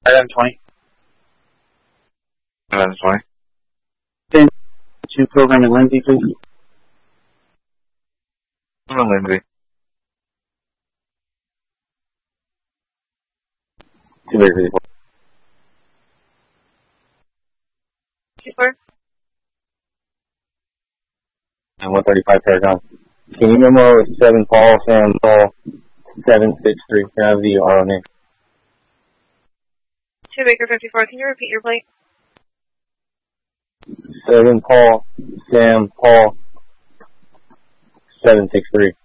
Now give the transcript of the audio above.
Item 20. Item 20. Then to program in Lindsay, please. I'm in Lindsay. 2 Baker 54. 24. And 135 Paragon. Can you memo 7 Paul, Sam Paul, 763? Can I have the RO name? 2 Baker 54. Can you repeat your plate? 7 Paul, Sam Paul, 763.